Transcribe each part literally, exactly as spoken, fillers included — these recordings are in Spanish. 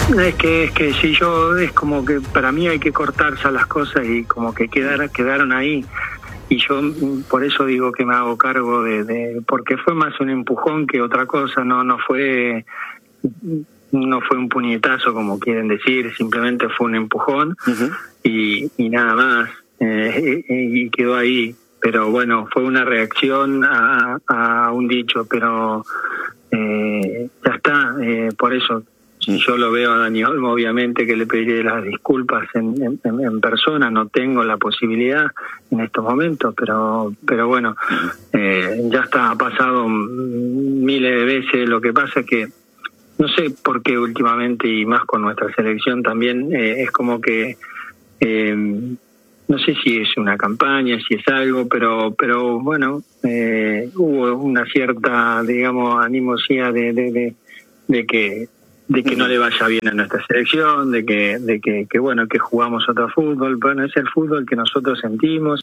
Es que es que si yo es como que para mí hay que cortarse las cosas y como que quedar, quedaron ahí, y yo por eso digo que me hago cargo de, de porque fue más un empujón que otra cosa, no no fue no fue un puñetazo como quieren decir, simplemente fue un empujón. Uh-huh. y, y nada más, eh, y quedó ahí, pero bueno, fue una reacción a, a un dicho, pero eh, ya está, eh, por eso. Yo lo veo a Dani Olmo, obviamente que le pediré las disculpas en, en, en persona, no tengo la posibilidad en estos momentos, pero pero bueno, eh, ya está, ha pasado miles de veces. Lo que pasa es que no sé por qué últimamente, y más con nuestra selección también, eh, es como que eh, no sé si es una campaña, si es algo, pero pero bueno, eh, hubo una cierta, digamos, animosidad de, de, de, de que de que no le vaya bien a nuestra selección, de que de que, que bueno, que jugamos otro fútbol. Bueno, es el fútbol que nosotros sentimos.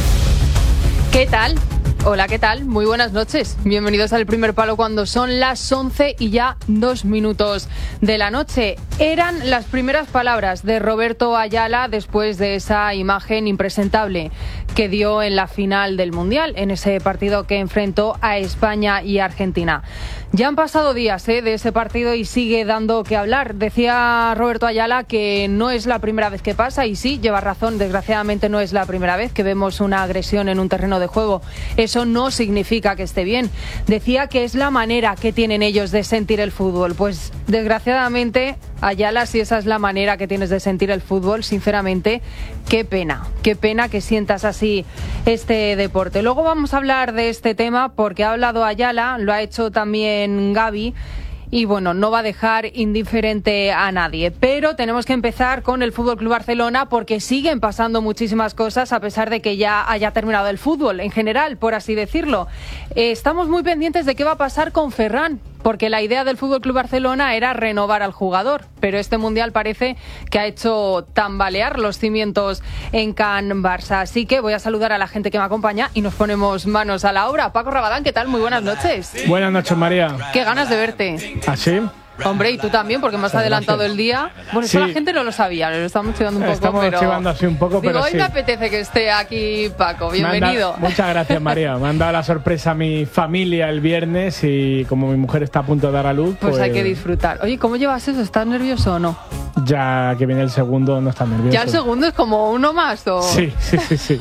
¿Qué tal? Hola, ¿qué tal? Muy buenas noches. Bienvenidos al Primer Palo cuando son las once y ya dos minutos de la noche. Eran las primeras palabras de Roberto Ayala después de esa imagen impresentable que dio en la final del Mundial, en ese partido que enfrentó a España y Argentina. Ya han pasado días ¿eh? de ese partido y sigue dando que hablar. Decía Roberto Ayala que no es la primera vez que pasa, y sí, lleva razón, desgraciadamente no es la primera vez que vemos una agresión en un terreno de juego. Eso no significa que esté bien. Decía que es la manera que tienen ellos de sentir el fútbol. Pues desgraciadamente, Ayala, si esa es la manera que tienes de sentir el fútbol, sinceramente, qué pena, qué pena que sientas así este deporte. Luego vamos a hablar de este tema porque ha hablado Ayala, lo ha hecho también Gaby, y bueno, no va a dejar indiferente a nadie. Pero tenemos que empezar con el F C Barcelona porque siguen pasando muchísimas cosas a pesar de que ya haya terminado el fútbol en general, por así decirlo. Eh, estamos muy pendientes de qué va a pasar con Ferran, porque la idea del F C Barcelona era renovar al jugador, pero este Mundial parece que ha hecho tambalear los cimientos en Can Barça. Así que voy a saludar a la gente que me acompaña y nos ponemos manos a la obra. Paco Rabadán, ¿qué tal? Muy buenas noches. Buenas noches, María. Qué ganas de verte. ¿Ah, sí? Hombre, y tú también, porque me has adelantado el día. Bueno, sí. Eso la gente no lo sabía, lo estamos chivando un poco, estamos pero... chivando así un poco, Digo, pero hoy sí. me apetece que esté aquí Paco, bienvenido. Dado, muchas gracias, María. Me han dado la sorpresa a mi familia el viernes y como mi mujer está a punto de dar a luz, pues... Pues hay que disfrutar. Oye, ¿cómo llevas eso? ¿Estás nervioso o no? Ya que viene el segundo, no estás nervioso. ¿Ya el segundo es como uno más o...? Sí, sí, sí, sí.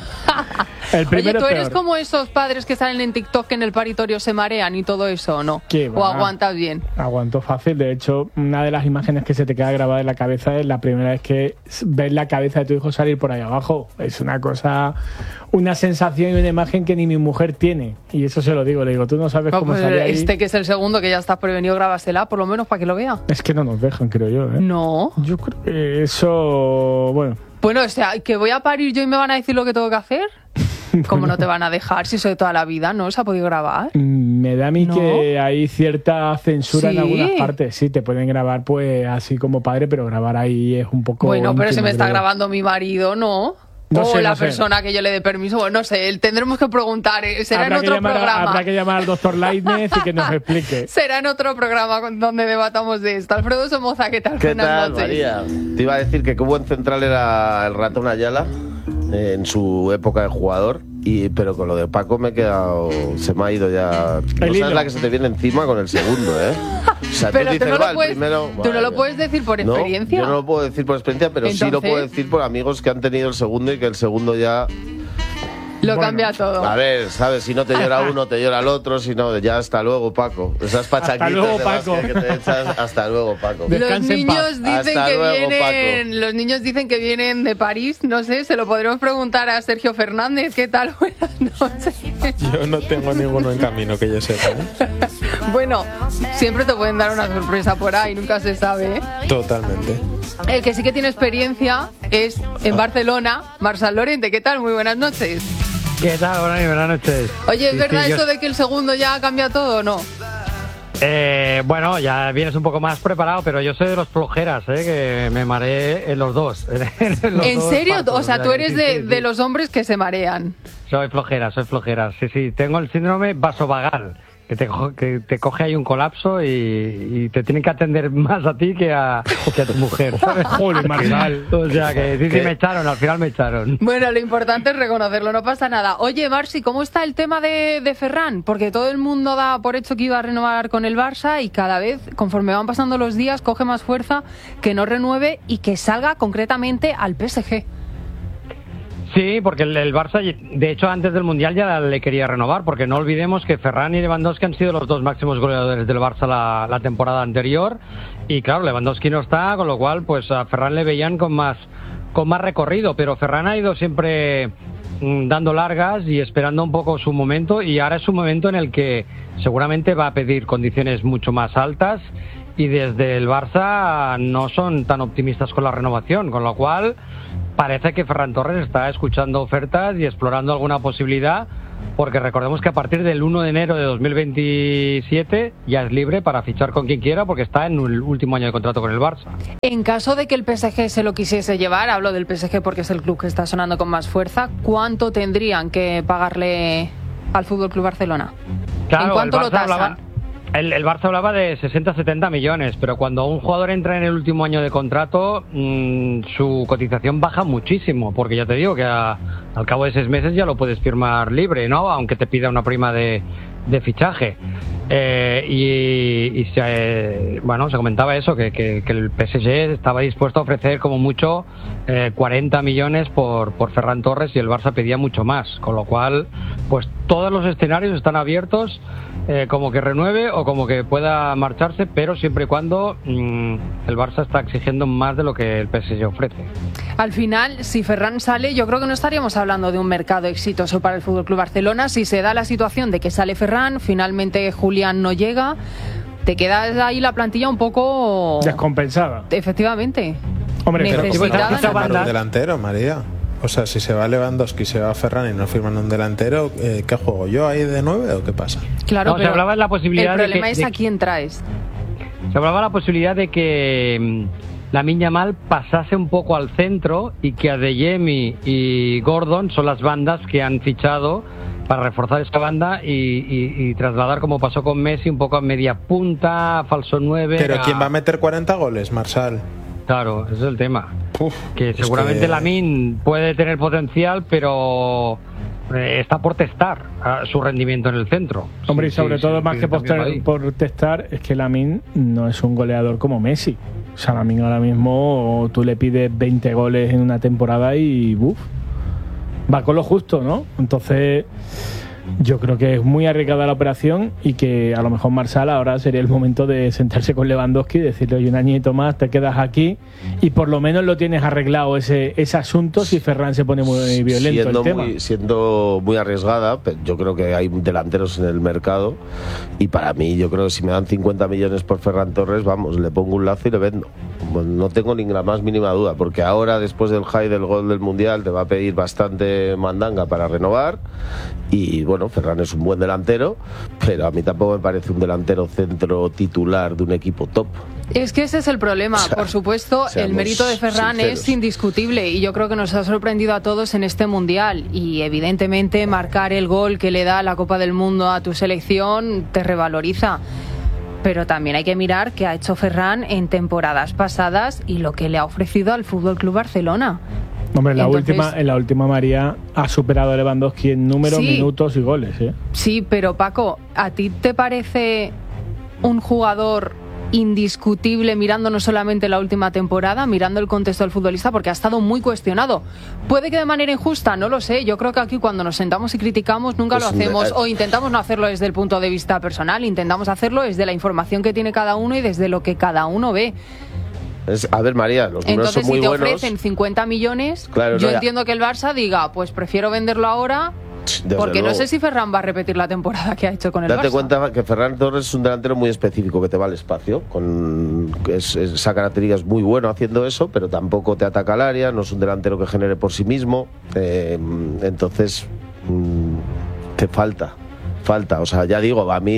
El primero Oye, ¿tú eres peor. como esos padres que salen en TikTok que en el paritorio se marean y todo eso o no? ¿Qué ¿O va? aguantas bien? Aguanto fácil. De hecho, una de las imágenes que se te queda grabada en la cabeza es la primera vez que ves la cabeza de tu hijo salir por ahí abajo. Es una cosa, una sensación y una imagen que ni mi mujer tiene. Y eso se lo digo, le digo, tú no sabes No, cómo pues salía ahí. Este que es el segundo, que ya estás prevenido, grábasela, por lo menos para que lo vea. Es que no nos dejan, creo yo, ¿eh? No. Yo creo que eso, bueno... Bueno, o sea, que voy a parir yo y me van a decir lo que tengo que hacer. ¿Cómo no te van a dejar si eso de toda la vida no se ha podido grabar? Me da a mí ¿No? que hay cierta censura ¿Sí? en algunas partes. Sí, te pueden grabar pues así como padre, pero grabar ahí es un poco... Bueno, pero si íntimo, me está creo. grabando mi marido, ¿no? No o sé, la no sé. persona que yo le dé permiso. Bueno, no sé, tendremos que preguntar. eh, Será Habrá en que otro llamar a- programa. habrá que llamar al doctor Lainez y que nos explique. Será en otro programa con- donde debatamos de esto. Alfredo Somoza, ¿qué tal? ¿Qué Buenas tal, noches. María? Te iba a decir que qué buen central era el Ratón Ayala eh, en su época de jugador, y pero con lo de Paco me he quedado... Se me ha ido ya... No hilo. sabes la que se te viene encima con el segundo, ¿eh? O sea, Pero tú tú dices, no, va, lo el puedes, primero... tú no lo Vale. puedes decir por No, experiencia. yo no lo puedo decir por experiencia, pero sí lo Entonces- puedo decir por amigos que han tenido el segundo y que el segundo ya... Lo Bueno, cambia todo. A ver, ¿sabes? Si no te llora uno, te llora el otro. Si no, ya hasta luego, Paco. Esas pachaquitas luego, de Paco. básquet que te echas, hasta luego, Paco. Los Descansa en niños paz. dicen Hasta que luego, vienen, Paco. los niños dicen que vienen de París, no sé, se lo podremos preguntar a Sergio Fernández, ¿qué tal? Buenas noches. Yo no tengo ninguno en camino que yo sepa, ¿eh? Bueno, siempre te pueden dar una sorpresa por ahí, nunca se sabe, ¿eh? Totalmente. El que sí que tiene experiencia es en Barcelona, Marçal Llorente, ¿qué tal? Muy buenas noches. ¿Qué tal? Buenas, buenas noches. Oye, ¿es Sí, verdad sí, yo- eso de que el segundo ya cambia todo o no? Eh, bueno, ya vienes un poco más preparado, pero yo soy de los flojeras, ¿eh? Que me mareé en los dos. En, los ¿En dos serio? partos, O sea, tú que eres sí, de, sí, sí. de los hombres que se marean. Soy flojera, soy flojera. Sí, sí, tengo el síndrome vasovagal, que te, que te coge ahí un colapso y, y te tienen que atender más a ti que a, que a tu mujer, ¿sabes? Joder, Marcial. O sea, que sí, sí, me echaron, al final me echaron. Bueno, lo importante es reconocerlo, no pasa nada. Oye, Marci, ¿cómo está el tema de, de Ferran? Porque todo el mundo da por hecho que iba a renovar con el Barça y cada vez, conforme van pasando los días, coge más fuerza que no renueve y que salga concretamente al P S G. Sí, porque el, el Barça, de hecho, antes del Mundial ya le quería renovar, porque no olvidemos que Ferran y Lewandowski han sido los dos máximos goleadores del Barça la, la temporada anterior, y claro, Lewandowski no está, con lo cual pues a Ferran le veían con más, con más recorrido, pero Ferran ha ido siempre mmm, dando largas y esperando un poco su momento, y ahora es un momento en el que seguramente va a pedir condiciones mucho más altas, y desde el Barça no son tan optimistas con la renovación, con lo cual parece que Ferran Torres está escuchando ofertas y explorando alguna posibilidad, porque recordemos que a partir del uno de enero de dos mil veintisiete ya es libre para fichar con quien quiera, porque está en el último año de contrato con el Barça. En caso de que el P S G se lo quisiese llevar, hablo del P S G porque es el club que está sonando con más fuerza, ¿cuánto tendrían que pagarle al F C Barcelona? Claro, ¿En cuánto lo tasan? Hablaba... El, el Barça hablaba de sesenta a setenta millones, pero cuando un jugador entra en el último año de contrato, mmm, su cotización baja muchísimo, porque ya te digo que a, al cabo de seis meses ya lo puedes firmar libre, ¿no? Aunque te pida una prima de, de fichaje. Eh, y y se, eh, bueno, se comentaba eso, que, que, que el P S G estaba dispuesto a ofrecer como mucho eh, cuarenta millones por, por Ferran Torres, y el Barça pedía mucho más, con lo cual pues todos los escenarios están abiertos, eh, como que renueve o como que pueda marcharse, pero siempre y cuando mmm, el Barça está exigiendo más de lo que el P S G ofrece. Al final, si Ferran sale, yo creo que no estaríamos hablando de un mercado exitoso para el F C Barcelona. Si se da la situación de que sale Ferran, finalmente Julián no llega, te queda ahí la plantilla un poco descompensada. Efectivamente. Hombre, necesitada. Pero para un delantero, María. O sea, si se va Lewandowski, se va Ferran y no firman un delantero, eh, ¿qué juego? ¿Yo ahí de nueve o qué pasa? Claro, no, pero se hablaba de la posibilidad el problema de que, es de, a quién traes. Se hablaba de la posibilidad de que Lamine Yamal pasase un poco al centro y que Adeyemi y Gordon son las bandas que han fichado para reforzar esa banda y, y, y trasladar, como pasó con Messi, un poco a media punta, a falso nueve. Pero a... ¿quién va a meter cuarenta goles, Marsal? Claro, ese es el tema. Uf, que seguramente que... Lamine puede tener potencial, pero eh, está por testar uh, su rendimiento en el centro. Hombre, sí, y sobre sí, todo sí, más sí, que por, ter, por testar, es que Lamine no es un goleador como Messi. O sea, Lamine ahora mismo tú le pides veinte goles en una temporada y ¡buf! Va con lo justo, ¿no? Entonces yo creo que es muy arriesgada la operación y que a lo mejor Marsal ahora sería el momento de sentarse con Lewandowski y decirle, oye, un añito más, te quedas aquí y por lo menos lo tienes arreglado ese, ese asunto si Ferran se pone muy violento siendo el tema. Muy, siendo muy arriesgada, yo creo que hay delanteros en el mercado y para mí yo creo que si me dan cincuenta millones por Ferran Torres, vamos, le pongo un lazo y le vendo. Bueno, no tengo ni la más mínima duda, porque ahora después del high del gol del Mundial te va a pedir bastante mandanga para renovar y bueno, Ferran es un buen delantero, pero a mí tampoco me parece un delantero centro titular de un equipo top. Es que ese es el problema. O sea, por supuesto, el mérito de Ferran sinceros. es indiscutible y yo creo que nos ha sorprendido a todos en este Mundial y evidentemente marcar el gol que le da la Copa del Mundo a tu selección te revaloriza. Pero también hay que mirar qué ha hecho Ferran en temporadas pasadas y lo que le ha ofrecido al F C Barcelona. Hombre, en la, Entonces, última, en la última María ha superado a Lewandowski en números, sí, minutos y goles. ¿eh? Sí, pero Paco, ¿a ti te parece un jugador indiscutible mirando no solamente la última temporada, mirando el contexto del futbolista, porque ha estado muy cuestionado? Puede que de manera injusta, no lo sé. Yo creo que aquí cuando nos sentamos y criticamos nunca pues lo hacemos me... o intentamos no hacerlo desde el punto de vista personal, intentamos hacerlo desde la información que tiene cada uno y desde lo que cada uno ve. Es, a ver, María, los números Entonces, son muy si te buenos. ofrecen cincuenta millones, claro, yo no, entiendo que el Barça diga, pues prefiero venderlo ahora. Desde porque luego. No sé si Ferran va a repetir la temporada que ha hecho con el Date Barça. cuenta que Ferran Torres es un delantero muy específico que te va al espacio, con es, es, esa característica es muy bueno haciendo eso, pero tampoco te ataca al área, no es un delantero que genere por sí mismo, eh, entonces mmm, te falta, falta, o sea, ya digo, a mí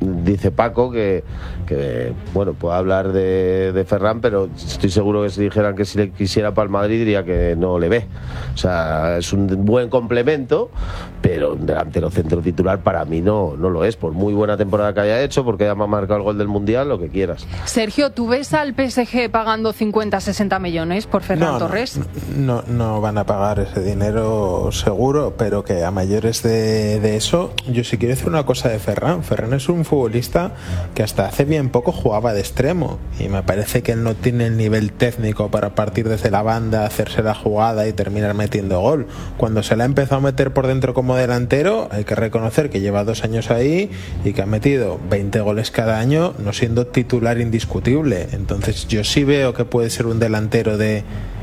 dice Paco que, que bueno, puede hablar de, de Ferran, pero estoy seguro que si dijeran que si le quisiera para el Madrid diría que no le ve. O sea, es un buen complemento, pero un delantero centro titular para mí no, no lo es, por muy buena temporada que haya hecho, porque haya marcado el gol del Mundial, lo que quieras. Sergio, ¿tú ves al P S G pagando cincuenta, sesenta millones por Ferran no, Torres? No, no, no van a pagar ese dinero seguro, pero que a mayores de, de eso, yo sí quiero decir una cosa de Ferran. Ferran es un futbolista que hasta hace bien poco jugaba de extremo y me parece que él no tiene el nivel técnico para partir desde la banda, hacerse la jugada y terminar metiendo gol. Cuando se la ha empezado a meter por dentro como delantero, hay que reconocer que lleva dos años ahí y que ha metido veinte goles cada año, no siendo titular indiscutible. Entonces yo sí veo que puede ser un delantero de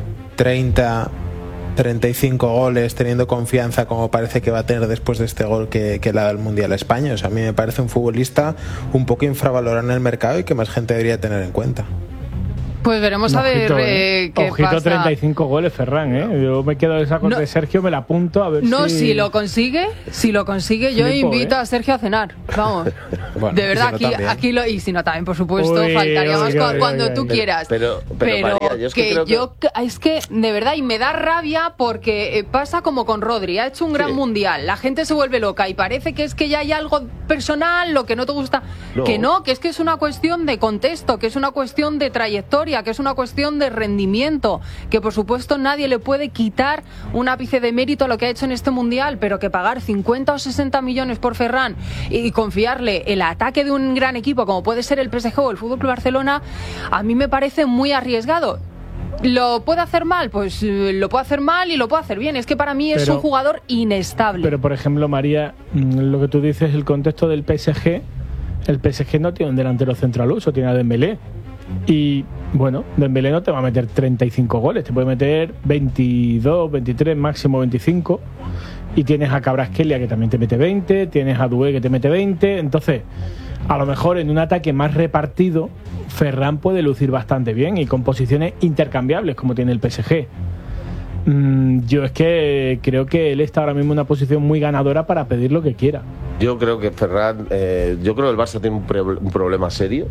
treinta, treinta y cinco goles, teniendo confianza como parece que va a tener después de este gol que, que le ha dado el Mundial a España. O sea, a mí me parece un futbolista un poco infravalorado en el mercado y que más gente debería tener en cuenta. Pues veremos a ver eh, qué Ojito pasa. treinta y cinco goles, Ferran, ¿eh? Yo me quedo de esa cosa No. de Sergio, me la apunto a ver No, si... si lo consigue, si lo consigue, yo Flipo, invito ¿eh? a Sergio a cenar. Vamos. Bueno, de verdad, y si no aquí, también. aquí lo. Y si no, también, por supuesto, Uy, faltaría más uy, cu- uy, cuando uy, tú uy. quieras. Pero- pero, María, yo es que creo que- yo. Es que, de verdad, y me da rabia porque eh, pasa como con Rodri. Ha hecho un gran Sí. mundial. La gente se vuelve loca y parece que es que ya hay algo personal, lo que no te gusta. No. Que no, que es que es una cuestión de contexto, que es una cuestión de trayectoria, que es una cuestión de rendimiento. Que por supuesto nadie le puede quitar un ápice de mérito a lo que ha hecho en este mundial, pero que pagar cincuenta o sesenta millones por Ferran y confiarle el ataque de un gran equipo como puede ser el P S G o el F C Barcelona, a mí me parece muy arriesgado. ¿Lo puede hacer mal? Pues eh, lo puede hacer mal y lo puede hacer bien. Es que para mí es Pero- un jugador inestable. Pero, por ejemplo, María, mm, lo que tú dices, el contexto del P S G, el P S G no tiene un delantero central uso, tiene a Dembélé. Y, bueno, Dembélé no te va a meter treinta y cinco goles, te puede meter veintidós, veintitrés, máximo veinticinco. Y tienes a Kvaratskhelia que también te mete veinte, tienes a Doué que te mete veinte. Entonces, a lo mejor en un ataque más repartido, Ferran puede lucir bastante bien y con posiciones intercambiables como tiene el P S G. Mm, yo es que creo que él está ahora mismo en una posición muy ganadora para pedir lo que quiera. Yo creo que Ferran, eh, yo creo que el Barça tiene un, pre- un problema serio,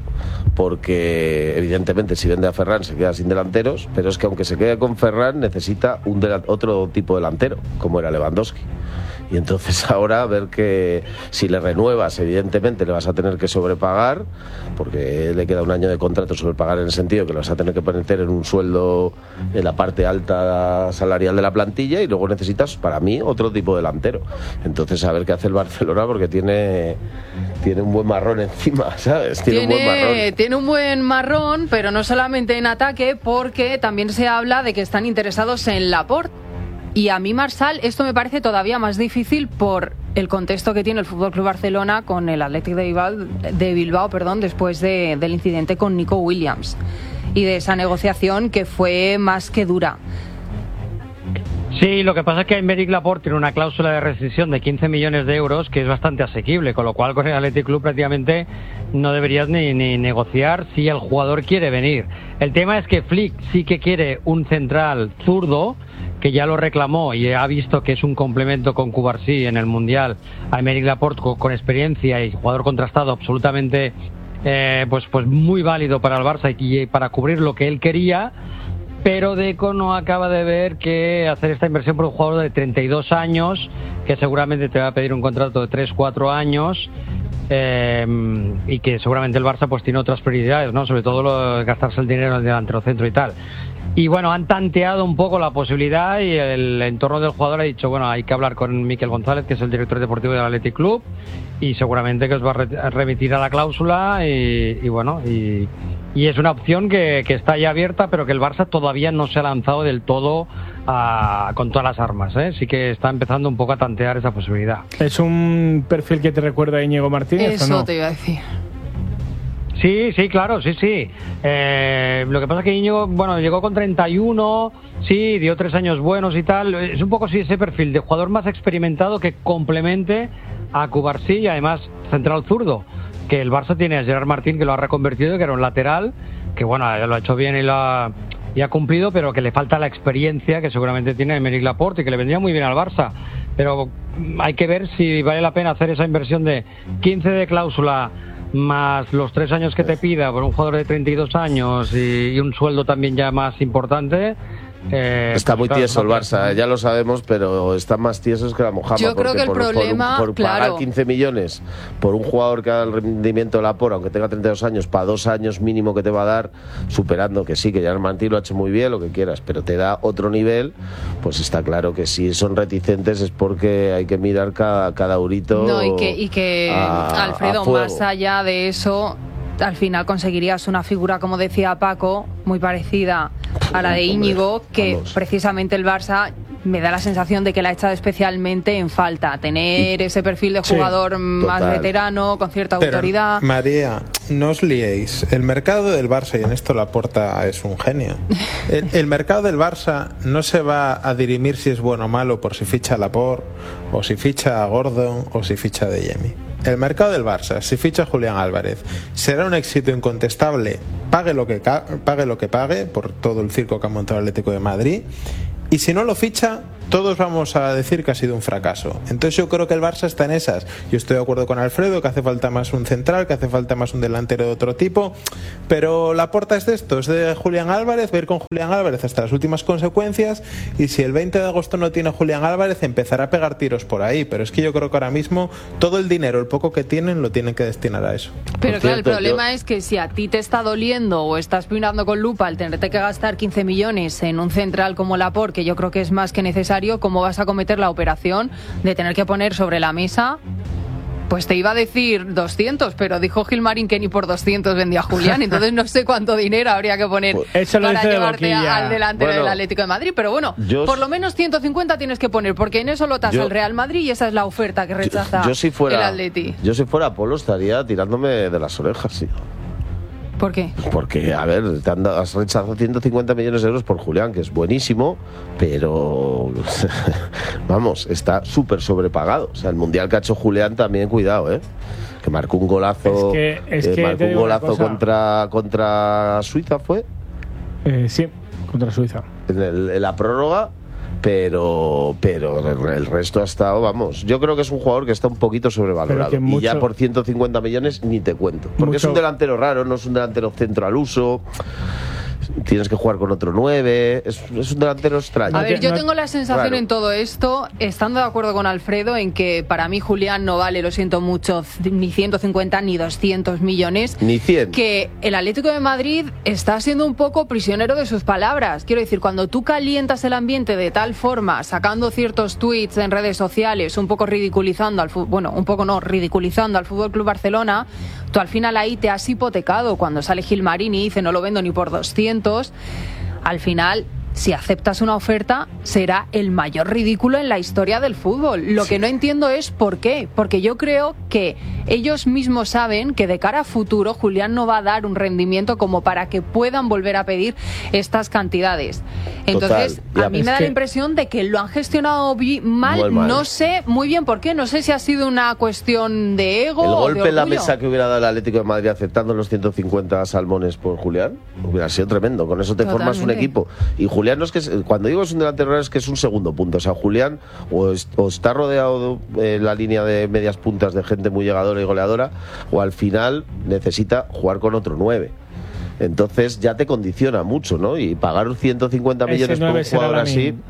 porque evidentemente si vende a Ferran se queda sin delanteros, pero es que aunque se quede con Ferran necesita un delan- otro tipo de delantero, como era Lewandowski. Y entonces ahora a ver que si le renuevas, evidentemente le vas a tener que sobrepagar, porque le queda un año de contrato, sobrepagar en el sentido que le vas a tener que meter en un sueldo en la parte alta salarial de la plantilla, y luego necesitas, para mí, otro tipo de delantero. Entonces a ver qué hace el Barcelona, porque tiene, tiene un buen marrón encima, ¿sabes? Tiene, un buen marrón. tiene un buen marrón, pero no solamente en ataque, porque también se habla de que están interesados en Laporte. Y a mí, Marsal, esto me parece todavía más difícil por el contexto que tiene el F C Barcelona con el Athletic de Bilbao, de Bilbao perdón, después de, del incidente con Nico Williams y de esa negociación que fue más que dura. Sí, lo que pasa es que Aymeric Laporte tiene una cláusula de rescisión de quince millones de euros que es bastante asequible, con lo cual con el Athletic Club prácticamente no deberías ni, ni negociar si el jugador quiere venir. El tema es que Flick sí que quiere un central zurdo, que ya lo reclamó y ha visto que es un complemento con Cubarsí en el Mundial. Aymeric Laporte con, con experiencia y jugador contrastado absolutamente eh, pues, pues muy válido para el Barça y para cubrir lo que él quería. Pero Deco no acaba de ver que hacer esta inversión por un jugador de treinta y dos años, que seguramente te va a pedir un contrato de tres cuatro años, eh, y que seguramente el Barça pues tiene otras prioridades, ¿no? Sobre todo lo de gastarse el dinero en el delantero centro y tal. Y bueno, han tanteado un poco la posibilidad y el entorno del jugador ha dicho, bueno, hay que hablar con Miquel González, que es el director deportivo del Athletic Club, y seguramente que os va a, re- a remitir a la cláusula y, y bueno, y, y es una opción que, que está ya abierta, pero que el Barça todavía no se ha lanzado del todo a, con todas las armas, ¿eh? Sí que está empezando un poco a tantear esa posibilidad. ¿Es un perfil que te recuerda a Íñigo Martínez Eso o no? te iba a decir. Sí, sí, claro, sí, sí. Eh, lo que pasa es que Íñigo, bueno, llegó con treinta y uno, sí, dio tres años buenos y tal. Es un poco sí ese perfil de jugador más experimentado que complemente a Cubarsí y además central zurdo. Que el Barça tiene a Gerard Martín, que lo ha reconvertido, que era un lateral, que bueno, lo ha hecho bien y lo ha, y ha cumplido, pero que le falta la experiencia que seguramente tiene Aymeric Laporte y que le vendría muy bien al Barça. Pero hay que ver si vale la pena hacer esa inversión de quince de cláusula más los tres años que te pida por un jugador de treinta y dos años y, y un sueldo también ya más importante. Eh, está pues muy claro, tieso el no, Barça, ya lo sabemos, pero están más tiesos que la mojama. Yo creo que el por, problema, por, por claro, pagar quince millones por un jugador que da el rendimiento de la Por, aunque tenga treinta y dos años, para dos años mínimo que te va a dar, superando que sí, que ya el Martí lo ha hecho muy bien, lo que quieras, pero te da otro nivel, pues está claro que si son reticentes es porque hay que mirar cada, cada eurito. No, y que, y que a, Alfredo, a fuego. más allá de eso, al final conseguirías una figura, como decía Paco, muy parecida a la de Íñigo, que Vamos. precisamente el Barça me da la sensación de que la ha echado especialmente en falta, tener ese perfil de jugador Sí, más total. veterano, con cierta Pero, autoridad. María, no os liéis. El mercado del Barça, y en esto Laporta es un genio, el, el mercado del Barça no se va a dirimir si es bueno o malo por si ficha a Laporte, o si ficha a Gordon, o si ficha a De Jemi. El mercado del Barça, si ficha a Julián Álvarez, será un éxito incontestable, pague lo que ca- pague lo que pague por todo el circo que ha montado el Atlético de Madrid. Y si no lo ficha, todos vamos a decir que ha sido un fracaso. Entonces yo creo que el Barça está en esas. Yo estoy de acuerdo con Alfredo, que hace falta más un central, que hace falta más un delantero de otro tipo, pero Laporta es de esto, es de Julián Álvarez, va a ir con Julián Álvarez hasta las últimas consecuencias, y si el veinte de agosto no tiene Julián Álvarez, empezará a pegar tiros por ahí. Pero es que yo creo que ahora mismo todo el dinero, el poco que tienen, lo tienen que destinar a eso. Pero Por claro, el cierto, problema yo- es que si a ti te está doliendo o estás mirando con lupa el tenerte que gastar quince millones en un central como Laporte, que yo creo que es más que necesario, ¿cómo vas a cometer la operación de tener que poner sobre la mesa? Pues te iba a decir doscientos, pero dijo Gilmarín que ni por doscientos vendía a Julián, entonces no sé cuánto dinero habría que poner Eso lo para dice de llevarte boquilla. al delantero Bueno, del Atlético de Madrid. Pero bueno, yo- por lo menos ciento cincuenta tienes que poner, porque en eso lo tasa Yo- el Real Madrid y esa es la oferta que rechaza yo, yo si fuera, el Atleti. yo si fuera Polo estaría tirándome de las orejas, sí. ¿Por qué? Porque, a ver, te han dado- has rechazado ciento cincuenta millones de euros por Julián, que es buenísimo, pero vamos, está súper sobrepagado. O sea, el mundial que ha hecho Julián también, cuidado, ¿eh? Que marcó un golazo, Es que- es eh, que marcó te un digo una golazo cosa. contra, contra Suiza, ¿fue? Eh, sí, contra Suiza. En, el- en la prórroga. Pero pero el, el resto ha estado, vamos, yo creo que es un jugador que está un poquito sobrevalorado. Pero que mucho- Y ya por ciento cincuenta millones ni te cuento. Porque es Mucho- un delantero raro, no es un delantero centro al uso. Tienes que jugar con otro nueve. Es, es un delantero extraño. A ver, yo no- tengo la sensación Claro. en todo esto, estando de acuerdo con Alfredo, en que para mí Julián no vale, lo siento mucho, ni ciento cincuenta ni doscientos millones. Ni cien. Que el Atlético de Madrid está siendo un poco prisionero de sus palabras. Quiero decir, cuando tú calientas el ambiente de tal forma, sacando ciertos tweets en redes sociales, un poco ridiculizando al fútbol, bueno, un poco no, ridiculizando al Fútbol Club Barcelona, tú al final ahí te has hipotecado. Cuando sale Gilmarín y dice no lo vendo ni por doscientos, al final, si aceptas una oferta, será el mayor ridículo en la historia del fútbol. Lo que no entiendo es por qué. Porque yo creo que ellos mismos saben que de cara a futuro Julián no va a dar un rendimiento como para que puedan volver a pedir estas cantidades. Entonces, Total. a mí Es me da que- la impresión de que lo han gestionado bi- mal. Muy mal. No sé muy bien por qué. No sé si ha sido una cuestión de ego El o golpe de en la orgullo. mesa que hubiera dado el Atlético de Madrid aceptando los ciento cincuenta salmones por Julián hubiera sido tremendo. Con eso te formas un Totalmente. equipo. Y Julián no es que es- cuando digo es un delantero raro es que es un segundo punto. O sea, Julián o, es- o está rodeado de, en la línea de medias puntas de gente muy llegadora y goleadora, o al final necesita jugar con otro nueve. Entonces ya te condiciona mucho, ¿no? Y pagar ciento cincuenta Ese millones por nueve un será jugador así. Lamine.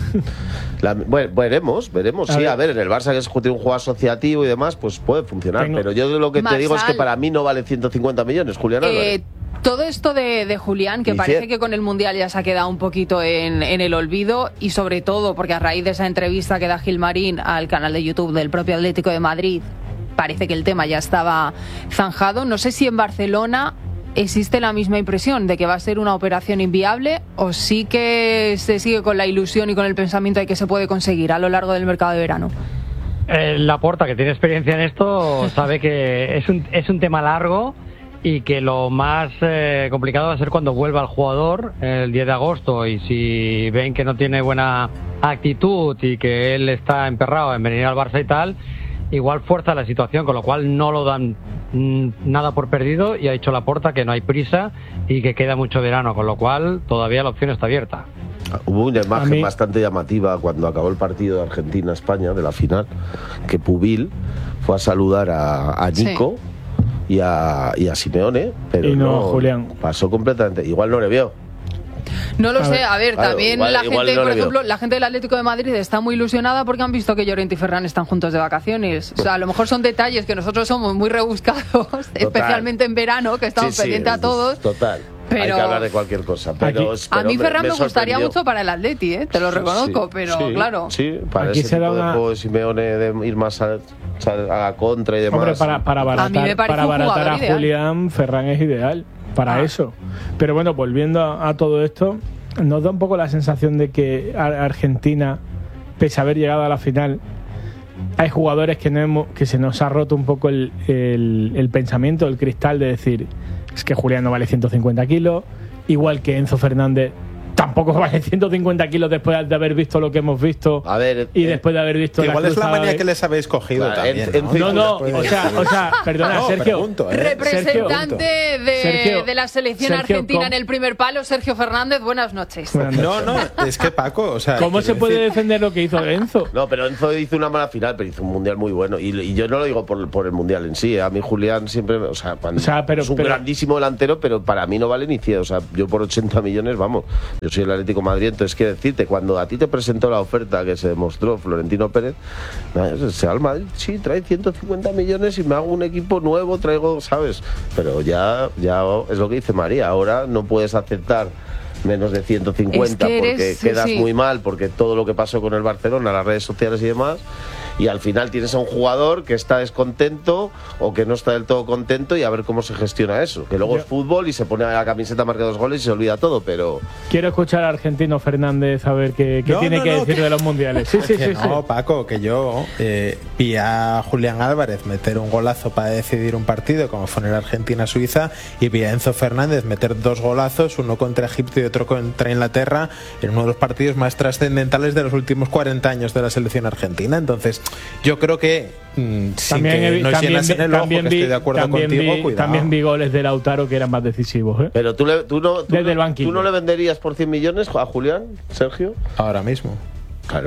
La- bueno, veremos, veremos. A Sí, ver. a ver, en el Barça que es tiene un juego asociativo y demás, pues puede funcionar. Tengo- Pero yo lo que te digo es que Masal. para mí no vale ciento cincuenta millones, Julián Álvarez. Eh, todo esto de, de Julián, que Ni parece cien. que con el Mundial ya se ha quedado un poquito en, en el olvido, y sobre todo porque a raíz de esa entrevista que da Gilmarín al canal de YouTube del propio Atlético de Madrid, parece que el tema ya estaba zanjado. No sé si en Barcelona existe la misma impresión de que va a ser una operación inviable, o sí que se sigue con la ilusión y con el pensamiento de que se puede conseguir a lo largo del mercado de verano. Eh, Laporta, que tiene experiencia en esto, sabe que es un, es un tema largo y que lo más eh, complicado va a ser cuando vuelva el jugador el diez de agosto, y si ven que no tiene buena actitud y que él está emperrado en venir al Barça y tal, igual fuerza la situación, con lo cual no lo dan mm, nada por perdido, y ha dicho Laporta que no hay prisa y que queda mucho verano, con lo cual todavía la opción está abierta. Hubo una imagen A mí- bastante llamativa cuando acabó el partido de Argentina-España, de la final, que Pubil fue a saludar a, a Nico. y a, y a Simeone, pero y no, no Julián. Pasó completamente. Igual no le vio. No lo A sé, ver, a ver, claro, también igual- la igual gente, no por le vio. ejemplo, la gente del Atlético de Madrid está muy ilusionada porque han visto que Llorente y Ferran están juntos de vacaciones. O sea, a lo mejor son detalles que nosotros somos muy rebuscados, especialmente en verano, que estamos Sí, sí, pendientes a es- todos. Total. Pero- Hay que hablar de cualquier cosa. Pero, Aquí- pero, A mí hombre, Ferran me, gustaría sorprendió. mucho para el Atleti, ¿eh? Te lo reconozco, Sí, pero sí, claro. Sí, para Aquí ese se da tipo de una- juego de Simeone de ir más a, a la contra y demás. Hombre, para, para A mí me abaratar, parece para un abaratar jugador a ideal. Julián, Ferran es ideal para Ah. eso. Pero bueno, volviendo a, a todo esto, nos da un poco la sensación de que a- Argentina, pese a haber llegado a la final, hay jugadores que, no hemos, que se nos ha roto un poco el, el, el pensamiento, el cristal de decir, es que Julián no vale ciento cincuenta kilos, igual que Enzo Fernández tampoco vale ciento cincuenta kilos después de haber visto lo que hemos visto A ver, y eh, después de haber visto Igual la es la cruzada manía de- que les habéis cogido Claro, también. en- en- No, no, Después de- o sea, o sea, perdona, No, Sergio. pregunto, ¿eh? Representante de, Sergio, de la selección Sergio, argentina ¿cómo? en el primer palo, Sergio Fernández, buenas noches. Buenas No, no, es que Paco, o sea, ¿Cómo se quiero puede decir- defender lo que hizo Enzo? No, pero Enzo hizo una mala final, pero hizo un mundial muy bueno. Y, y yo no lo digo por, por el mundial en sí. ¿eh? A mí Julián siempre, o sea, cuando- O sea, pero- es un pero- grandísimo delantero, pero para mí no vale ni cien. O sea, yo por ochenta millones, vamos. Yo soy el Atlético de Madrid, entonces quiero decirte, cuando a ti te presentó la oferta que se demostró Florentino Pérez, nada, se va al Madrid, sí, trae ciento cincuenta millones y me hago un equipo nuevo, traigo, ¿sabes? Pero ya, ya es lo que dice María, ahora no puedes aceptar menos de ciento cincuenta Es que eres- porque sí, quedas sí. muy mal, porque todo lo que pasó con el Barcelona, las redes sociales y demás, y al final tienes a un jugador que está descontento o que no está del todo contento y a ver cómo se gestiona eso. Que luego Yo- es fútbol y se pone a la camiseta, marca dos goles y se olvida todo, pero... Quiero escuchar a Argentino Fernández a ver qué, qué No, tiene no, que no, decir que- de los mundiales. Sí, sí, que sí. no, sí. Paco, que yo eh, vi a Julián Álvarez meter un golazo para decidir un partido, como fue en el Argentina-Suiza, y vi a Enzo Fernández meter dos golazos, uno contra Egipto y otro contra Inglaterra, en uno de los partidos más trascendentales de los últimos cuarenta años de la selección argentina. Entonces, yo creo que, mm, sin También, que he vi- nos también llenas vi- en el ojo, también que vi- estoy de acuerdo también contigo, vi- cuidado. también vi goles de Lautaro que eran más decisivos. ¿eh? Pero tú, le, tú, no, tú, Desde no- el banquillo. ¿tú no le venderías por cien millones a Julián, Sergio? Ahora mismo. Claro.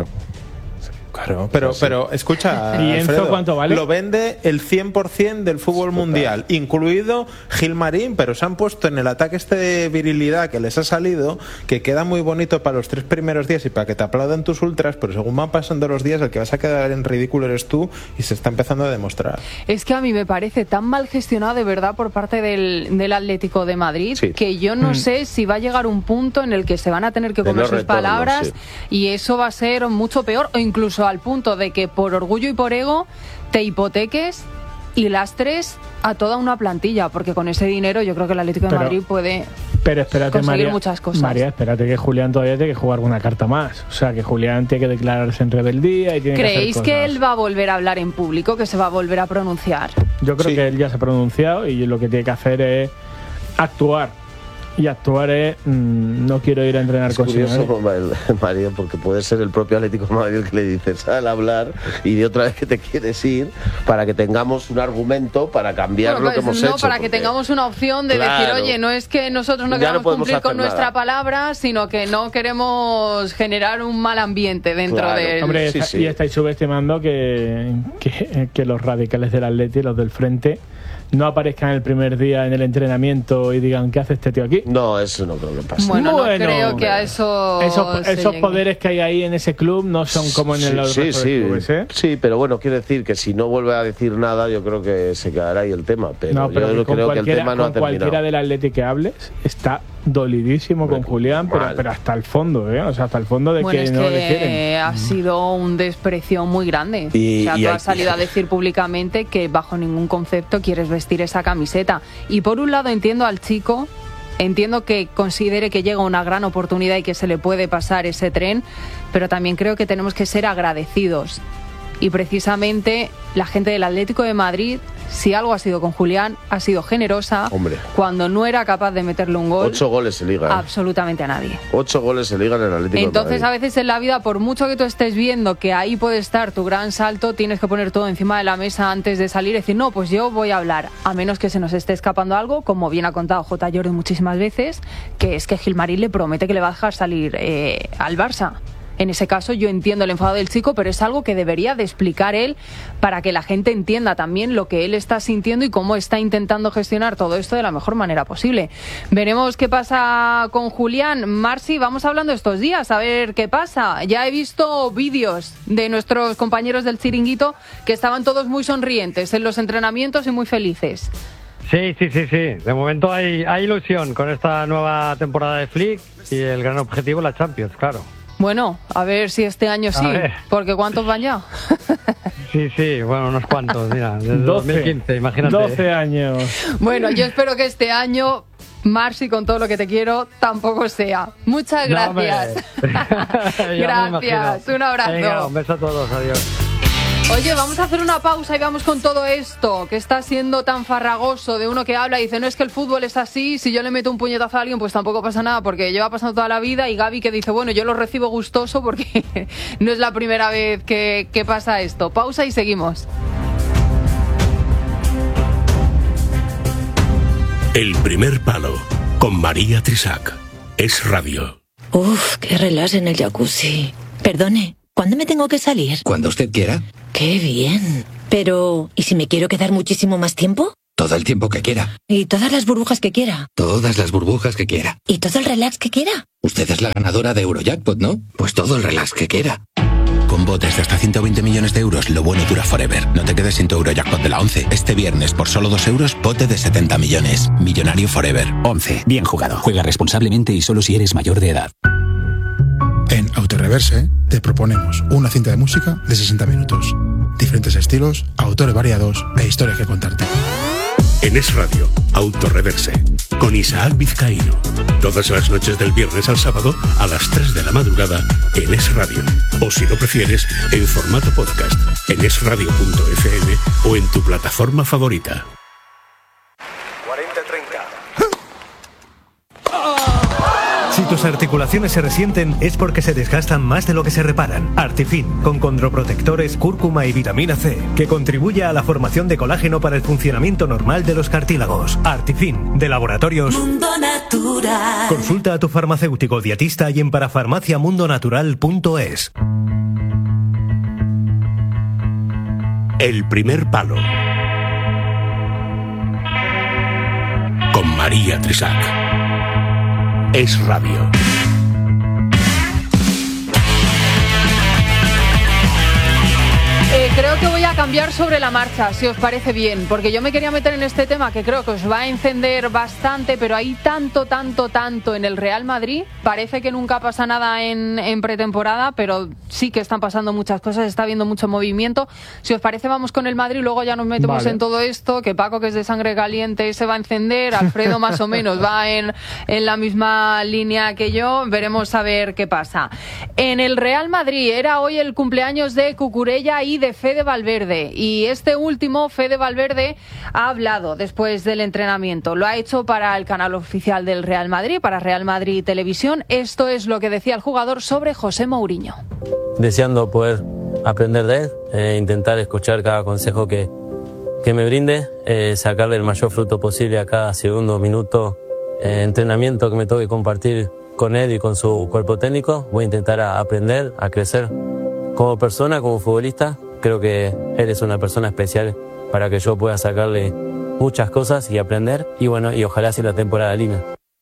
Claro, pero, pero escucha, ¿Y Enzo Alfredo, cuánto vale? lo vende el cien por ciento del fútbol mundial, incluido Gilmarín, pero se han puesto en el ataque este de virilidad que les ha salido, que queda muy bonito para los tres primeros días y para que te aplaudan tus ultras, pero según van pasando los días, el que vas a quedar en ridículo eres tú y se está empezando a demostrar. Es que a mí me parece tan mal gestionado de verdad por parte del, del Atlético de Madrid Sí. que yo no sé si va a llegar un punto en el que se van a tener que De comer no sus retorno, palabras sí. y eso va a ser mucho peor o incluso al punto de que por orgullo y por ego te hipoteques y lastres a toda una plantilla, porque con ese dinero yo creo que el Atlético de Pero- Madrid puede Pero espérate, conseguir María, muchas cosas. María, espérate que Julián todavía tiene que jugar una carta más. O sea, que Julián tiene que declararse en rebeldía y tiene ¿Creéis que hacer que cosas. él va a volver a hablar en público, que se va a volver a pronunciar? Yo creo Sí. que él ya se ha pronunciado y lo que tiene que hacer es actuar. Y actuar es, mmm, no quiero ir a entrenar Es con curioso, Simeone. Mario, porque puede ser el propio Atlético de Madrid el que le dice sal a hablar y de otra vez que te quieres ir para que tengamos un argumento para cambiar Bueno, lo que pues hemos no, hecho. para que porque- tengamos una opción de Claro. decir, oye, no es que nosotros no Ya no queramos podemos cumplir con hacer nuestra nada. palabra, sino que no queremos generar un mal ambiente dentro Claro. del... Hombre, Sí, está- sí. y estáis subestimando que, que, que los radicales del Atleti, los del frente, no aparezcan el primer día en el entrenamiento y digan, ¿qué hace este tío aquí? No, eso no creo que pase. Bueno, Bueno, no creo que a eso Esos, se esos llegue. poderes que hay ahí en ese club no son como en el sí, resto sí, de sí. clubes, ¿eh? Sí, pero bueno, quiero decir que si no vuelve a decir nada, yo creo que se quedará ahí el tema. Pero, No, pero yo que con creo que el cualquiera, tema no ha con cualquiera terminado. del Atleti que hables está dolidísimo con Bueno, Julián, pero, mal. pero hasta el fondo, ¿eh? O sea, hasta el fondo de Bueno, que es no que le quieren. ha sido un desprecio muy grande. Y- o sea, y tú hay- has salido a decir públicamente que bajo ningún concepto quieres vestir esa camiseta. Y por un lado entiendo al chico, entiendo que considere que llega una gran oportunidad y que se le puede pasar ese tren, pero también creo que tenemos que ser agradecidos. Y precisamente la gente del Atlético de Madrid, si algo ha sido con Julián, ha sido generosa Hombre. cuando no era capaz de meterle un gol Ocho goles se ligan. absolutamente a nadie. Ocho goles se ligan en el Atlético Entonces, de a Madrid. veces en la vida, por mucho que tú estés viendo que ahí puede estar tu gran salto, tienes que poner todo encima de la mesa antes de salir y decir, no, pues yo voy a hablar, a menos que se nos esté escapando algo, como bien ha contado J. Jordi muchísimas veces, que es que Gilmarín le promete que le va a dejar salir eh, al Barça. En ese caso yo entiendo el enfado del chico, pero es algo que debería de explicar él para que la gente entienda también lo que él está sintiendo y cómo está intentando gestionar todo esto de la mejor manera posible. Veremos qué pasa con Julián. Marci, vamos hablando estos días a ver qué pasa. Ya he visto vídeos de nuestros compañeros del Chiringuito que estaban todos muy sonrientes en los entrenamientos y muy felices. Sí, sí, sí, sí. De momento hay, hay ilusión con esta nueva temporada de Flick y el gran objetivo, la Champions, claro. Bueno, a ver si este año sí, porque ¿cuántos van ya? Sí, sí, bueno, unos cuantos, mira, desde dos mil quince, imagínate. doce años. Bueno, yo espero que este año, Marci, con todo lo que te quiero, tampoco sea. Muchas gracias. No, gracias, un abrazo. Venga, un beso a todos, adiós. Oye, vamos a hacer una pausa y vamos con todo esto que está siendo tan farragoso de uno que habla y dice, no es que el fútbol es así, si yo le meto un puñetazo a alguien pues tampoco pasa nada porque lleva pasando toda la vida, y Gaby que dice, bueno, yo lo recibo gustoso porque no es la primera vez que, que pasa esto. Pausa y seguimos. El primer palo con María Trisac. Es radio. Uf, qué relax en el jacuzzi. Perdone, ¿cuándo me tengo que salir? Cuando usted quiera. ¡Qué bien! Pero, ¿y si me quiero quedar muchísimo más tiempo? Todo el tiempo que quiera. ¿Y todas las burbujas que quiera? Todas las burbujas que quiera. ¿Y todo el relax que quiera? Usted es la ganadora de Eurojackpot, ¿no? Pues todo el relax que quiera. Con botes de hasta ciento veinte millones de euros, lo bueno dura forever. No te quedes sin tu Eurojackpot de la once. Este viernes, por solo dos euros, bote de setenta millones. Millonario forever. once. Bien jugado. Juega responsablemente y solo si eres mayor de edad. En Autoreverse te proponemos una cinta de música de sesenta minutos. Diferentes estilos, autores variados e historias que contarte. En Es Radio, Autoreverse, con Isaac Vizcaíno. Todas las noches del viernes al sábado a las tres de la madrugada en Es Radio. O si lo prefieres, en formato podcast, en esradio punto efe eme o en tu plataforma favorita. cuarenta treinta. Si tus articulaciones se resienten es porque se desgastan más de lo que se reparan. Artifin, con condroprotectores, cúrcuma y vitamina C, que contribuye a la formación de colágeno para el funcionamiento normal de los cartílagos. Artifin, de Laboratorios Mundo Natural. Consulta a tu farmacéutico dietista y en parafarmacia mundo natural punto es. El primer palo con María Trisac. Es radio. Eh, creo que voy a cambiar sobre la marcha, si os parece bien, porque yo me quería meter en este tema que creo que os va a encender bastante, pero hay tanto, tanto, tanto en el Real Madrid. Parece que nunca pasa nada en, en pretemporada, pero sí que están pasando muchas cosas, está habiendo mucho movimiento. Si os parece, vamos con el Madrid, luego ya nos metemos vale. en todo esto, que Paco, que es de sangre caliente, se va a encender, Alfredo más o menos va en, en la misma línea que yo, veremos a ver qué pasa. En el Real Madrid era hoy el cumpleaños de Cucurella y de Fede Valverde, y este último, Fede Valverde, ha hablado después del entrenamiento. Lo ha hecho para el canal oficial del Real Madrid, para Real Madrid Televisión. Esto es lo que decía el jugador sobre José Mourinho. Deseando poder aprender de él, eh, intentar escuchar cada consejo que, que me brinde, eh, sacarle el mayor fruto posible a cada segundo, minuto, eh, entrenamiento que me toque compartir con él y con su cuerpo técnico. Voy a intentar a aprender, a crecer como persona, como futbolista. Creo que él es una persona especial para que yo pueda sacarle muchas cosas y aprender, y bueno, y ojalá sea la temporada linda.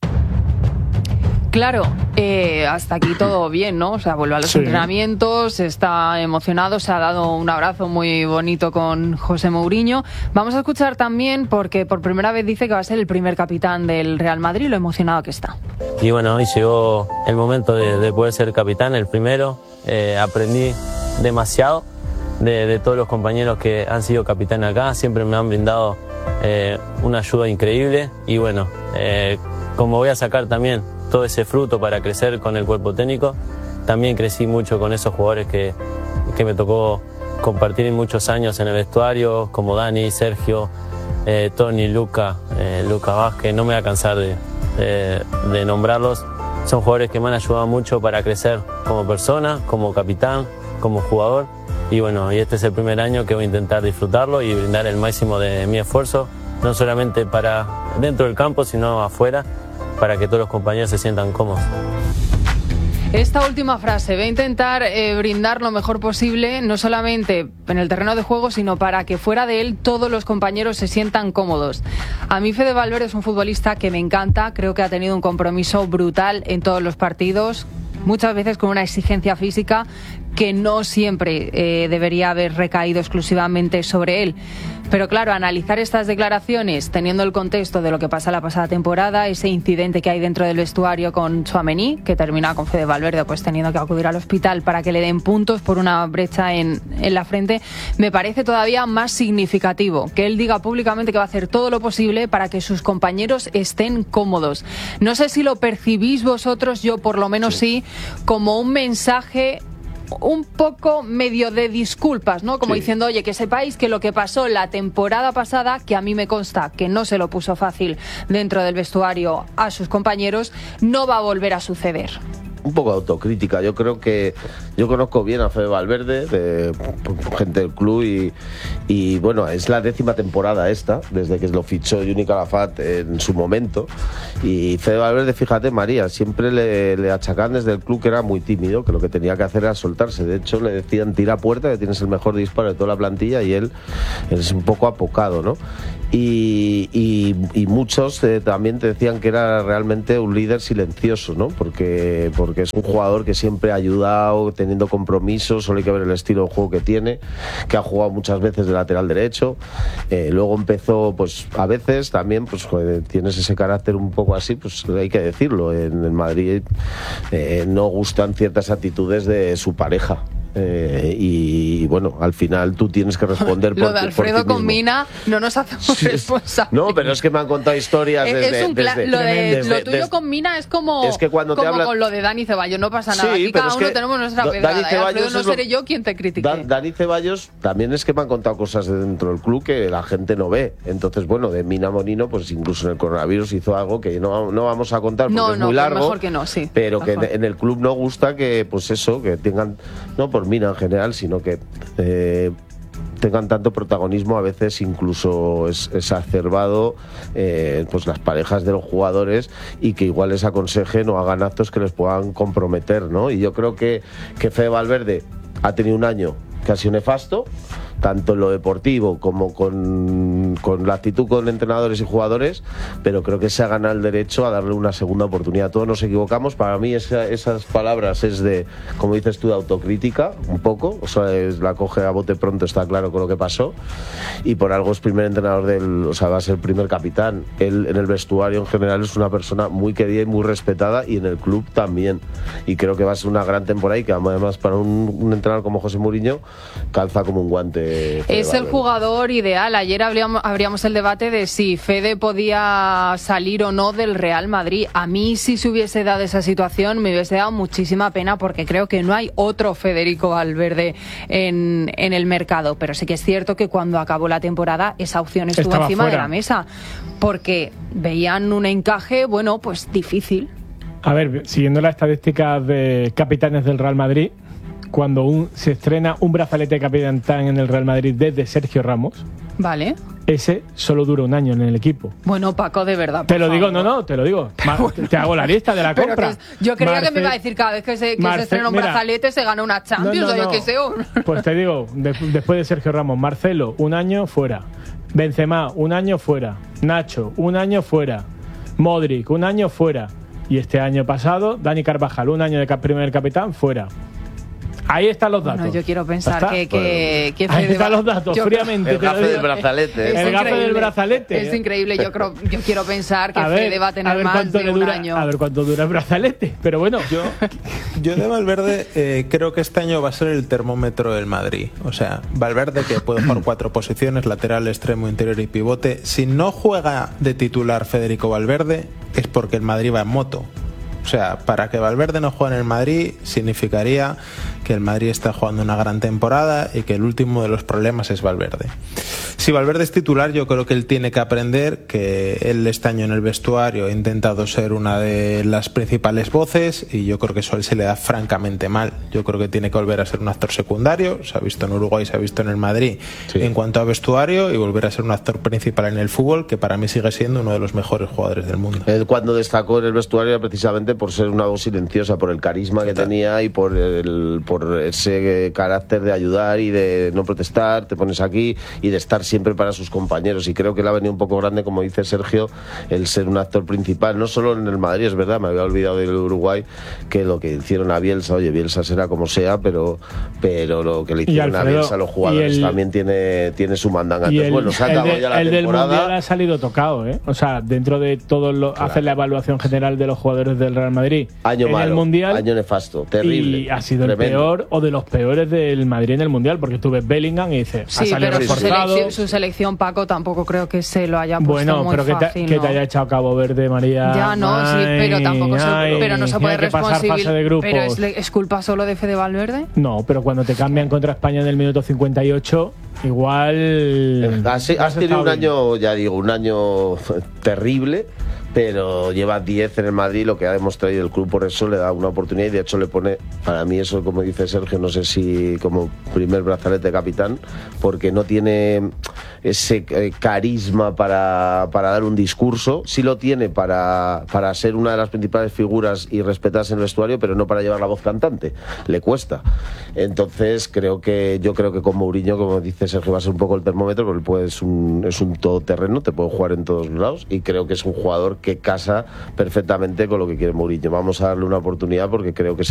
Claro, eh, hasta aquí todo bien, ¿no? O sea, vuelve a los sí. entrenamientos, está emocionado, se ha dado un abrazo muy bonito con José Mourinho. Vamos a escuchar también, porque por primera vez dice que va a ser el primer capitán del Real Madrid, lo emocionado que está. Y bueno, hoy llegó el momento de, de poder ser capitán, el primero. Eh, aprendí demasiado de, de todos los compañeros que han sido capitán acá, siempre me han brindado eh, una ayuda increíble, y bueno, eh, como voy a sacar también todo ese fruto para crecer con el cuerpo técnico, también crecí mucho con esos jugadores que, que me tocó compartir muchos años en el vestuario, como Dani, Sergio, eh, Tony, Luca, eh, Luca Vázquez. No me voy a cansar de, de, de nombrarlos. Son jugadores que me han ayudado mucho para crecer como persona, como capitán, como jugador. Y bueno, y este es el primer año que voy a intentar disfrutarlo y brindar el máximo de mi esfuerzo, no solamente para dentro del campo, sino afuera, para que todos los compañeros se sientan cómodos. Esta última frase, voy a intentar eh, brindar lo mejor posible, no solamente en el terreno de juego, sino para que fuera de él todos los compañeros se sientan cómodos. A mí Fede Valverde es un futbolista que me encanta, creo que ha tenido un compromiso brutal en todos los partidos, muchas veces con una exigencia física que no siempre eh, debería haber recaído exclusivamente sobre él. Pero claro, analizar estas declaraciones teniendo el contexto de lo que pasa la pasada temporada, ese incidente que hay dentro del vestuario con Tchouaméni, que termina con Fede Valverde pues teniendo que acudir al hospital para que le den puntos por una brecha en, en la frente, me parece todavía más significativo que él diga públicamente que va a hacer todo lo posible para que sus compañeros estén cómodos. No sé si lo percibís vosotros, yo por lo menos sí, sí como un mensaje un poco medio de disculpas, ¿no? Como sí. diciendo, oye, que sepáis que lo que pasó la temporada pasada, que a mí me consta que no se lo puso fácil dentro del vestuario a sus compañeros, no va a volver a suceder. Un poco de autocrítica. Yo creo que yo conozco bien a Fede Valverde, de gente del club, y, y bueno, es la décima temporada esta, desde que lo fichó Juni Calafat en su momento. Y Fede Valverde, fíjate, María, siempre le, le achacan desde el club que era muy tímido, que lo que tenía que hacer era soltarse. De hecho, le decían, tira a puerta, que tienes el mejor disparo de toda la plantilla, y él, él es un poco apocado, ¿no? Y, y, y muchos eh, también te decían que era realmente un líder silencioso, ¿no? Porque, porque es un jugador que siempre ha ayudado, teniendo compromisos, solo hay que ver el estilo de juego que tiene, que ha jugado muchas veces de lateral derecho, eh, luego empezó, pues a veces también, pues joder, tienes ese carácter un poco así, pues hay que decirlo, en, en Madrid eh, no gustan ciertas actitudes de su pareja. Eh, y bueno, al final tú tienes que responder por, lo de Alfredo con Mina no nos hacemos sí, responsables. No, pero es que me han contado historias desde, es un cla- desde, lo, de, desde, lo tuyo desde, con Mina es como, es que cuando como te habla... con lo de Dani Ceballos, no pasa nada, sí, aquí cada uno tenemos nuestra pedrada, ¿eh? Alfredo, no seré lo... yo quien te critique. Da, Dani Ceballos también es que me han contado cosas de dentro del club que la gente no ve. Entonces, bueno, de Mina Monino, pues incluso en el coronavirus hizo algo que no, no vamos a contar porque no, es no, muy largo, mejor que no, sí, pero mejor. Que en, en el club no gusta que, pues eso, que tengan, no por Mina en general, sino que Eh, tengan tanto protagonismo, a veces incluso es exacerbado, eh, pues las parejas de los jugadores, y que igual les aconsejen o hagan actos que les puedan comprometer, ¿no? Y yo creo que, que Fede Valverde ha tenido un año que ha sido nefasto, tanto en lo deportivo como con, con la actitud con entrenadores y jugadores, pero creo que se ha ganado el derecho a darle una segunda oportunidad. Todos nos equivocamos. Para mí esa, esas palabras es de, como dices tú, de autocrítica, un poco, o sea, es, la coge a bote pronto, está claro con lo que pasó, y por algo es primer entrenador del, o sea, va a ser primer capitán. Él en el vestuario en general es una persona muy querida y muy respetada, y en el club también, y creo que va a ser una gran temporada, y que además para un, un entrenador como José Mourinho calza como un guante. Es el jugador ideal. Ayer abríamos, abríamos el debate de si Fede podía salir o no del Real Madrid. A mí, si se hubiese dado esa situación, me hubiese dado muchísima pena, porque creo que no hay otro Federico Valverde en, en el mercado. Pero sí que es cierto que cuando acabó la temporada esa opción estuvo Estaba encima fuera. de la mesa, porque veían un encaje, bueno, pues difícil. A ver, siguiendo las estadísticas de capitanes del Real Madrid, cuando un, se estrena un brazalete de capitán en el Real Madrid desde Sergio Ramos, vale, ese solo dura un año en el equipo. Bueno, Paco, de verdad. Te lo favor. digo, no, no, te lo digo. Ma- te hago la lista de la Pero compra. que, yo creía Marce- que me iba a decir cada vez que se, que Marce- se estrena un mira, brazalete se gana una Champions, no, no, o yo no. qué sé. Pues te digo, de- después de Sergio Ramos, Marcelo, un año fuera. Benzema, un año fuera. Nacho, un año fuera. Modric, un año fuera. Y este año pasado, Dani Carvajal, un año de cap- primer capitán, fuera. Ahí están los datos. Bueno, yo quiero pensar que, que, que Ahí Fede están va- los datos, yo- fríamente. El te lo gafe digo. del brazalete. Es El gafe increíble. del brazalete. Es increíble. Yo creo, yo quiero pensar que A ver, Fede va a a tener ver más cuánto de le un dura, año. A ver cuánto dura el brazalete. Pero bueno, yo, yo de Valverde eh, creo que este año va a ser el termómetro del Madrid. O sea, Valverde, que puede jugar cuatro posiciones, lateral, extremo, interior y pivote. Si no juega de titular Federico Valverde, es porque el Madrid va en moto. O sea, para que Valverde no juegue en el Madrid significaría que el Madrid está jugando una gran temporada y que el último de los problemas es Valverde. Si Valverde es titular, yo creo que él tiene que aprender que él este año en el vestuario ha intentado ser una de las principales voces y yo creo que eso a él se le da francamente mal. Yo creo que tiene que volver a ser un actor secundario, se ha visto en Uruguay, se ha visto en el Madrid, sí, en cuanto a vestuario, y volver a ser un actor principal en el fútbol, que para mí sigue siendo uno de los mejores jugadores del mundo. Él cuando destacó en el vestuario era precisamente por ser una voz silenciosa, por el carisma que tenía y por, el, por ese carácter de ayudar y de no protestar, te pones aquí, y de estar siempre para sus compañeros, y creo que le ha venido un poco grande, como dice Sergio, el ser un actor principal, no solo en el Madrid, es verdad, me había olvidado del Uruguay, que lo que hicieron a Bielsa, oye, Bielsa será como sea, pero pero lo que le hicieron Alfredo, a Bielsa a los jugadores el, también tiene, tiene su mandanga. Entonces, el, bueno, se ha acabado ya la el temporada. El del Mundial ha salido tocado, ¿eh? O sea, dentro de todo lo, claro, hacer la evaluación general de los jugadores del Real Madrid. Año en malo, el Mundial, año nefasto, terrible. Y ha sido tremendo. El peor o de los peores del Madrid en el Mundial, porque tú ves Bellingham y dices, sí, ha salido pero reforzado. Su selección, su selección, Paco, tampoco creo que se lo haya puesto bueno, muy pero que te, fácil, que ¿no? te haya echado Cabo Verde, María. Ya no, ay, sí, pero tampoco se, ay, pero no se puede responsabilizar. ¿Pero es, es culpa solo de Fede Valverde? No, pero cuando te cambian contra España en el minuto cincuenta y ocho, igual. Has, has tenido un año, ya digo, un año terrible, pero lleva diez en el Madrid, lo que ha demostrado, y el club por eso le da una oportunidad, y de hecho le pone, para mí eso, como dice Sergio, no sé si como primer brazalete de capitán, porque no tiene ese eh, carisma para, para dar un discurso, sí lo tiene para, para ser una de las principales figuras y respetarse en el vestuario, pero no para llevar la voz cantante, le cuesta. Entonces creo que yo creo que con Mourinho, como dice Sergio, va a ser un poco el termómetro, porque pues, es un, es un todoterreno, te puede jugar en todos lados, y creo que es un jugador que casa perfectamente con lo que quiere Mourinho. Vamos a darle una oportunidad porque creo que